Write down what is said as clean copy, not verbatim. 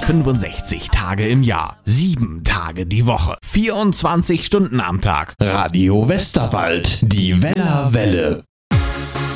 365 Tage im Jahr, 7 Tage die Woche, 24 Stunden am Tag. Radio Westerwald, die Wellerwelle.